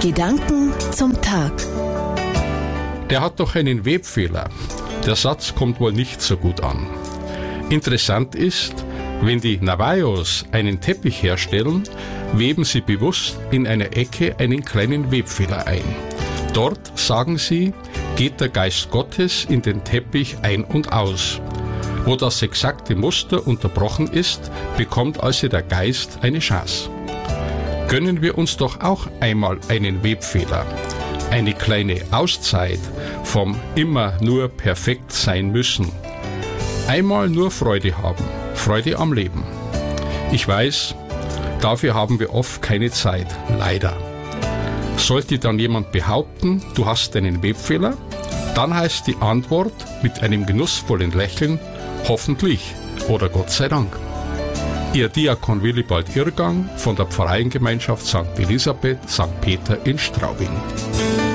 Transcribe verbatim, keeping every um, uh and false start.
Gedanken zum Tag. Der hat doch einen Webfehler. Der Satz kommt wohl nicht so gut an. Interessant ist, wenn die Navajos einen Teppich herstellen, weben sie bewusst in einer Ecke einen kleinen Webfehler ein. Dort, sagen sie, geht der Geist Gottes in den Teppich ein und aus. Wo das exakte Muster unterbrochen ist, bekommt also der Geist eine Chance. Gönnen wir uns doch auch einmal einen Webfehler, eine kleine Auszeit vom immer nur perfekt sein müssen. Einmal nur Freude haben, Freude am Leben. Ich weiß, dafür haben wir oft keine Zeit, leider. Sollte dann jemand behaupten, du hast einen Webfehler, dann heißt die Antwort mit einem genussvollen Lächeln, hoffentlich oder Gott sei Dank. Ihr Diakon Willibald Irrgang von der Pfarreiengemeinschaft Sankt Elisabeth, Sankt Peter in Straubing.